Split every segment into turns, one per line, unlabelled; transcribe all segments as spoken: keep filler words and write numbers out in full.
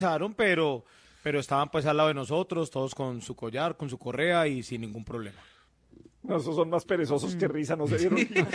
pasaron, pero, pero estaban pues al lado de nosotros, todos con su collar, con su correa y sin ningún problema.
No, esos son más perezosos que risa, no se dieron.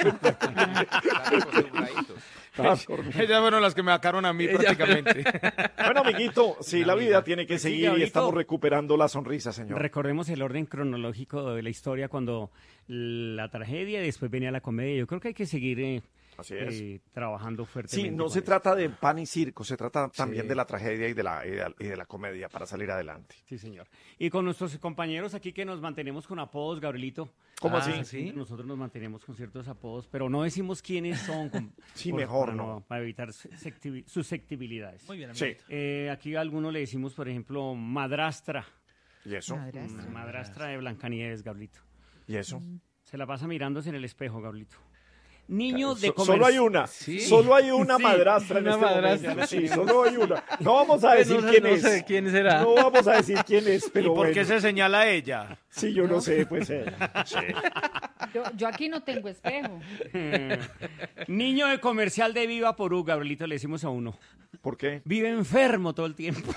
Ellas fueron las que me sacaron a mí prácticamente.
Bueno, amiguito, sí, la vida tiene que seguir y estamos recuperando la sonrisa, señor.
Recordemos el orden cronológico de la historia, cuando la tragedia y después venía la comedia. Yo creo que hay que seguir eh,
Así es.
eh, trabajando fuertemente.
Sí, no se
eso.
trata de pan y circo, se trata también
Sí.
de la tragedia y de la, y de, y de la comedia para salir adelante.
Sí, señor. Y con nuestros compañeros aquí que nos mantenemos con apodos, Gabrielito.
¿Cómo
Ah,
así?
sí. Nosotros nos mantenemos con ciertos apodos, pero no decimos quiénes son. Con,
Sí,
por-
mejor
para
no.
Para evitar susceptibi- susceptibilidades.
Muy bien,
Sí.
amiguito.
Eh, aquí a algunos le decimos, por ejemplo, madrastra.
¿Y eso?
Madrastra.
Mm, Madrastra de Blancanieves, Gabrielito.
¿Y eso?
Se la pasa mirándose en el espejo, Gabrielito. Niño de
So-
comercio.
solo hay una,
Sí.
solo hay una
Sí,
madrastra en
una
este
madrastra.
momento. Sí, solo hay una. No vamos a decir
no,
quién
no
es.
sé quién será.
No vamos a decir quién es,
¿Y
pero
por
bueno.
qué se señala a ella?
Sí, yo no sé, pues ella. Sí.
Yo, yo aquí no tengo espejo.
Niño de comercial de Viva Porú, Gabrielito, le decimos a uno.
¿Por qué?
Vive enfermo todo el tiempo.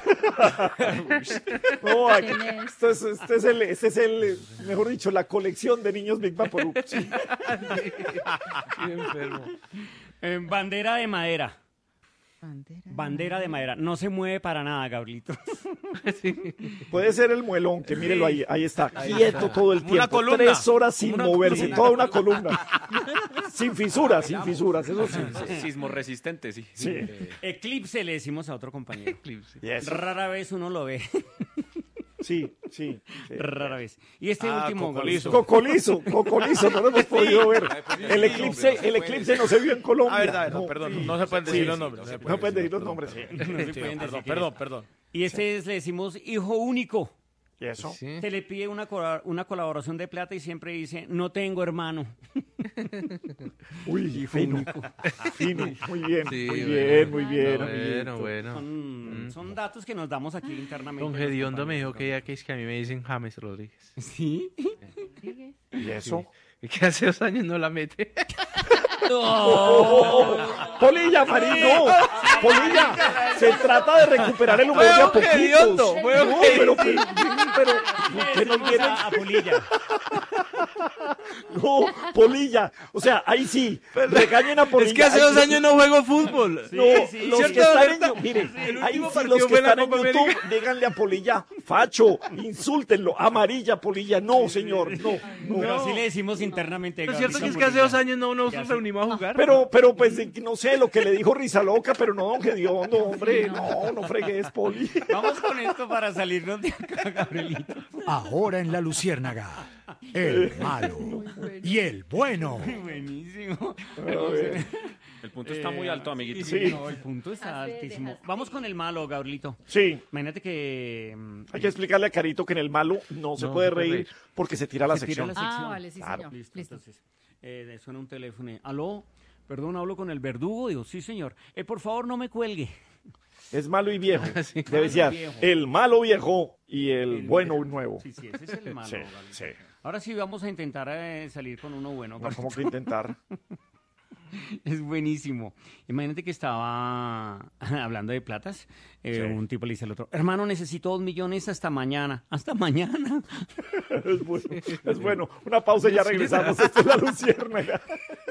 No, aquí,
¿Quién es?
este, es, este, es el, este es el, mejor dicho, la colección de niños Big Vaporub. Sí.
Qué enfermo.
Eh, bandera de madera.
Bandera.
Bandera de madera. No se mueve para nada, Gabrielito.
Puede ser el muelón, que mírelo ahí, ahí está, quieto todo el
Como una
tiempo,
columna.
tres horas sin
Como una
moverse,
columna.
toda una columna, sin fisuras, sin fisuras, eso sí.
Sismo resistente, sí.
Sí.
Eclipse le decimos a otro compañero.
Y eso.
Rara vez uno lo ve.
Sí, sí, sí.
Rara vez. Y este
Ah,
último,
cocolizo.
Gabrielito.
Cocolizo, cocolizo, no lo hemos podido ver. El eclipse, el eclipse no se vio en Colombia.
Ah, verdad, verdad,
No,
perdón, no se pueden decir los nombres.
no pueden decir los nombres. sí.
No se
Sí,
pueden
perdón,
decir quién
perdón,
es.
perdón.
Y este es, le decimos hijo único.
¿Y eso?
Sí.
Se le pide una, cora- una colaboración de plata y siempre dice, no tengo hermano.
Uy, fino, fino, muy bien,
Sí,
muy
bueno.
bien, muy bien,
Bueno,
amiguito.
bueno.
Son, son datos que nos damos aquí internamente.
Don
los
Gediondo me dijo
compañeros.
que ya que es que a mí me dicen James Rodríguez.
¿Sí?
¿Y eso?
Y que hace dos años no la mete.
Polilla, Marín, no. Polilla, se trata de recuperar el humor de a
Fue
poquitos.
hediondo, fue
No, pero, pero, pero, ¿por qué no
Vamos
vienen?
a, a Polilla.
No, Polilla. O sea, ahí sí, regañen a Polilla.
Es que hace
Ahí
dos
sí.
año no juego fútbol.
No,
sí,
los
¿cierto,
que están
¿cierto?
en, mire,
El
ahí
último
sí,
partido
los que
fue en la
están en
Copa
YouTube,
América.
díganle a Polilla, facho, insúltenlo, amarilla, Polilla, no, señor, no, no.
Pero así le decimos internamente.
Lo cierto
Gabrielito
que es que hace dos
Polilla.
años no nos
Ya sí.
reunimos a jugar.
Pero, pero, pues, eh, no sé, lo que le dijo Risa Loca, pero no, don Gediondo, hombre, no, no fregues, Poli.
Vamos con esto para salirnos de acá, Gabrielito.
Ahora en La Luciérnaga, el malo y el bueno.
Buenísimo.
El punto está muy alto, amiguito.
Sí.
No, el punto está
Hace,
altísimo.
dejaste.
Vamos con el malo, Gabrielito.
Sí,
Imagínate que mm,
hay que explicarle a Carito que en el malo no se
No
puede
se puede
reír
reír.
porque se tira la
se tira
sección.
la
Ah,
sección.
vale, sí,
Claro.
señor.
Listo,
Listo.
entonces eh, suena un teléfono. Aló, perdón, hablo con el verdugo. Digo, sí, señor. Eh, por favor, no me cuelgue.
Es malo y viejo.
Sí.
Debe ser
Malo y viejo.
el malo viejo y el,
El
bueno
viejo.
nuevo.
Sí, sí, ese es el malo.
Sí,
Gabrielito.
sí.
Ahora sí vamos a intentar eh, salir con uno bueno.
No, como que intentar.
Es buenísimo. Imagínate que estaba hablando de platas. eh,
Sí.
Un tipo le dice al otro, hermano, necesito dos millones hasta mañana. Hasta mañana.
Es bueno, es bueno. Una pausa y ya regresamos. Esto es La Luciérnaga.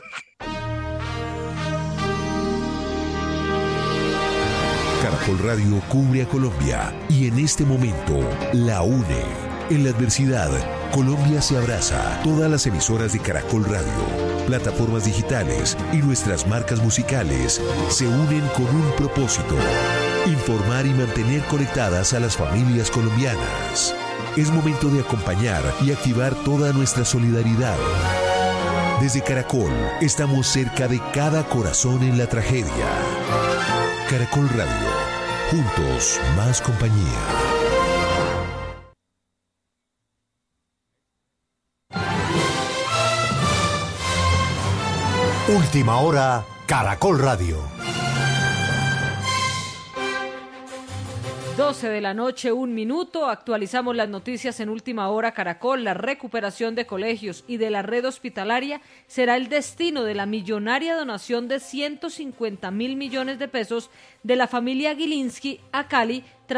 Caracol Radio cubre a Colombia y en este momento la une. En la adversidad, Colombia se abraza. Todas las emisoras de Caracol Radio, plataformas digitales y nuestras marcas musicales se unen con un propósito: informar y mantener conectadas a las familias colombianas. Es momento de acompañar y activar toda nuestra solidaridad. Desde Caracol, estamos cerca de cada corazón en la tragedia. Caracol Radio. Juntos, más compañía.
Última hora, Caracol Radio.
doce de la noche, un minuto. Actualizamos las noticias en Última Hora Caracol. La recuperación de colegios y de la red hospitalaria será el destino de la millonaria donación de ciento cincuenta mil millones de pesos de la familia Gilinski a Cali